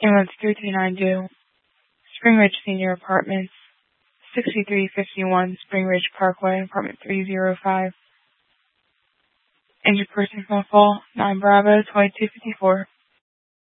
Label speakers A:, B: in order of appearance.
A: Ambulance 3392, Spring Ridge Senior Apartments, 6351 Spring Ridge Parkway, Apartment 305. Injured person from a fall, 9 Bravo 2254.